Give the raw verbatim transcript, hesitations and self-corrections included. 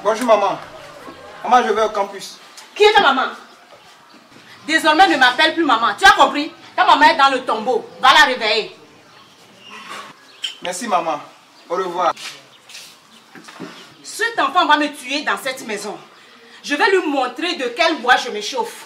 Bonjour maman. Maman, je vais au campus. Qui est ta maman? Désormais, ne m'appelle plus maman. Tu as compris? Ta maman est dans le tombeau. Va la réveiller. Merci maman. Au revoir. Cet enfant va me tuer dans cette maison. Je vais lui montrer de quel bois je me chauffe.